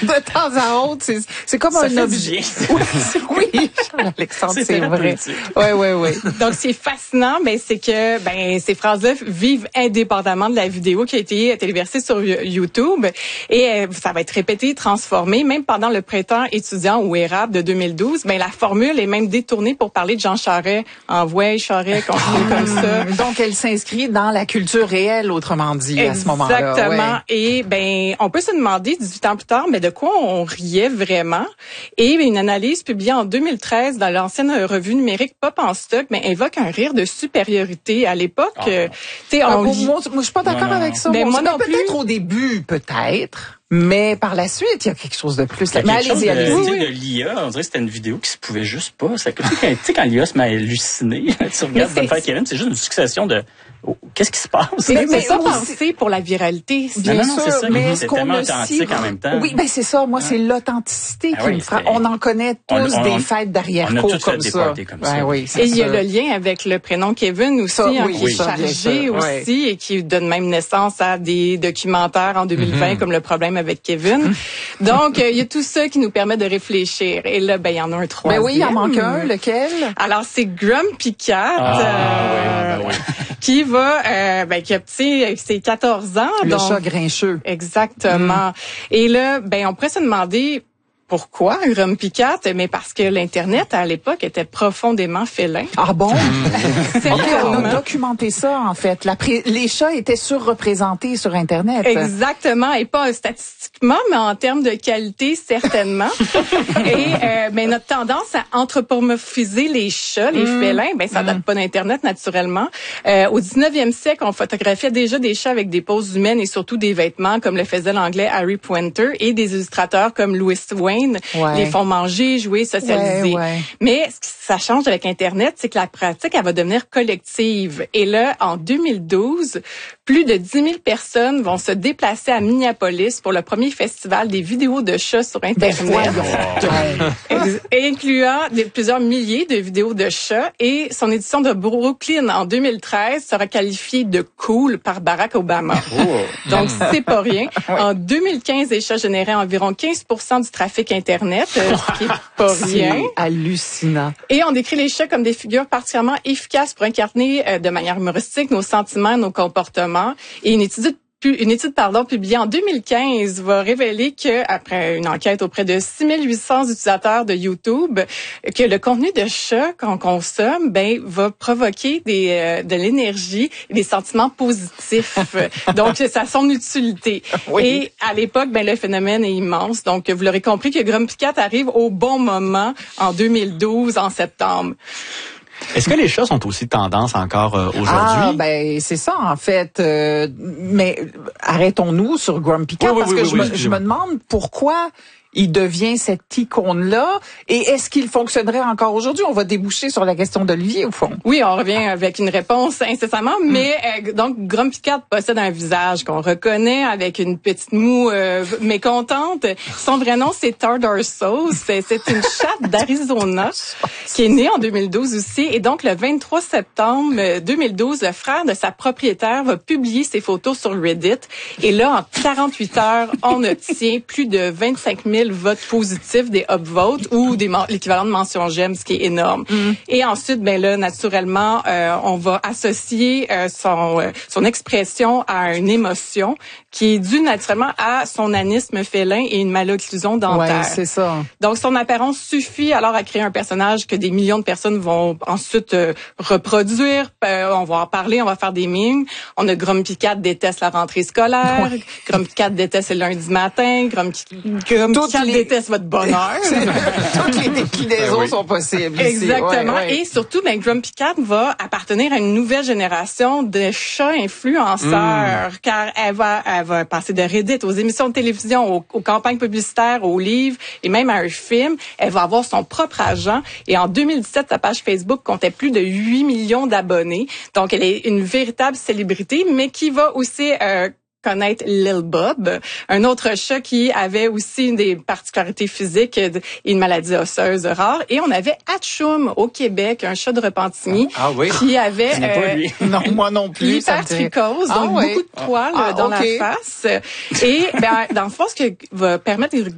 de temps à autre, c'est comme ça un objet. Oui, Alexandre, c'est vrai. Oui. Donc, c'est fascinant, c'est que, ces phrases-là vivent indépendamment de la vidéo qui a été téléversée sur YouTube. Et ça va être répété, transformé. Même pendant le printemps étudiant ou érable de 2012, la formule est même détournée pour parler de Jean Charest. Envoie Charest, continue comme ça. Donc, elle s'inscrit dans la culture réelle, autrement dit, à ce moment-là. Exactement. Et on peut se demander, 18 ans plus tard, de quoi on riait vraiment. Et une analyse publiée en 2013 dans l'ancienne revue numérique Pop en Stock, évoque un rire de supériorité. À l'époque, moi, je suis pas d'accord avec ça. Moi non plus. Peut-être au début, peut-être. Mais par la suite, il y a quelque chose de plus. Mais allez-y. De l'IA, on dirait que c'était une vidéo qui se pouvait juste pas. Tu sais, quand l'IA se met à halluciner, tu regardes Bonne Kevin, c'est juste une succession de... qu'est-ce qui se passe? Mais c'est pas pensé pour la viralité. Bien sûr, c'est ça, mais c'est tellement authentique en même temps. Oui, c'est ça. Moi, c'est l'authenticité qui me frappe. On en connaît tous des fêtes d'arrière-cour comme ça. Oui, et il y a le lien avec le prénom Kevin aussi, qui est chargé aussi et qui donne même naissance à des documentaires en 2020 comme Le problème avec Kevin. Donc, il y a tout ça qui nous permet de réfléchir. Et là, il y en a un troisième. Oui, il en manque un. Lequel? Alors, c'est Grumpy Cat. Qui va, qui a ses 14 ans. Le chat grincheux. Exactement. Et là, on pourrait se demander pourquoi Grumpy Cat? Mais parce que l'Internet, à l'époque, était profondément félin. Ah bon? On a documenté ça, en fait. Les chats étaient surreprésentés sur Internet. Exactement. Et pas statistiquement, mais en termes de qualité, certainement. Et notre tendance à anthropomorphiser les chats, les félins, ça date pas d'Internet, naturellement. Au 19e siècle, on photographiait déjà des chats avec des poses humaines et surtout des vêtements, comme le faisait l'anglais Harry Pointer, et des illustrateurs comme Louis Wayne les font manger, jouer, socialiser. Mais ce qui ça change avec Internet, c'est que la pratique, elle va devenir collective. Et là, en 2012, plus de 10 000 personnes vont se déplacer à Minneapolis pour le premier festival des vidéos de chats sur Internet. Incluant plusieurs milliers de vidéos de chats. Et son édition de Brooklyn en 2013 sera qualifiée de cool par Barack Obama. Donc, c'est pas rien. En 2015, les chats généraient environ 15% du trafic Internet, ce qui est pas rien. C'est hallucinant. Et on décrit les chats comme des figures particulièrement efficaces pour incarner de manière humoristique nos sentiments, nos comportements. Et une étude publiée en 2015 va révéler que, après une enquête auprès de 6800 utilisateurs de YouTube, que le contenu de chat qu'on consomme, va provoquer de l'énergie et des sentiments positifs. Donc, ça a son utilité. Oui. Et à l'époque, le phénomène est immense. Donc, vous l'aurez compris que Grumpy Cat arrive au bon moment en 2012, en septembre. Est-ce que les chats sont aussi tendance encore aujourd'hui? C'est ça, en fait. Mais arrêtons-nous sur Grumpy Cat parce que je me demande pourquoi il devient cette icône-là. Et est-ce qu'il fonctionnerait encore aujourd'hui? On va déboucher sur la question d'Olivier, au fond. Oui, on revient avec une réponse incessamment, mais donc Grumpy Cat possède un visage qu'on reconnaît avec une petite moue mécontente. Son vrai nom, c'est Tartar Sauce. C'est une chatte d'Arizona qui est née en 2012 aussi. Et donc, le 23 septembre 2012, le frère de sa propriétaire va publier ses photos sur Reddit. Et là, en 48 heures, on obtient plus de 25 000 votes positifs, des upvotes ou l'équivalent de mention j'aime, ce qui est énorme. Et ensuite, naturellement, on va associer son expression à une émotion qui est due naturellement à son nanisme félin et une malocclusion dentaire. Ouais, c'est ça. Donc, son apparence suffit alors à créer un personnage que des millions de personnes vont ensuite reproduire. On va en parler, on va faire des mimes. On a Grumpy Cat déteste la rentrée scolaire. Ouais. Grumpy Cat déteste le lundi matin. Grumpy Cat déteste votre bonheur. Toutes les déclinaisons sont possibles. Exactement. Et surtout, Grumpy Cat va appartenir à une nouvelle génération de chats influenceurs, car elle va passer de Reddit aux émissions de télévision, aux campagnes publicitaires, aux livres et même à un film. Elle va avoir son propre agent. Et en 2017, sa page Facebook comptait plus de 8 millions d'abonnés. Donc, elle est une véritable célébrité, mais qui va aussi connaître Lil Bob, un autre chat qui avait aussi des particularités physiques et une maladie osseuse rare. Et on avait Atchoum au Québec, un chat de Repentigny qui avait non, moi non plus, l'hypertrichose, donc beaucoup de poils dans la face. Et dans le fond, ce qui va permettre